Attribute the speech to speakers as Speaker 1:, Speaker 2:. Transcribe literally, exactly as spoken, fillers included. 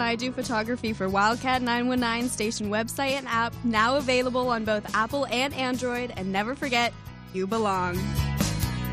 Speaker 1: I Do Photography for Wildcat nine one nine station website and app, now available on both Apple and Android. And never forget, you belong.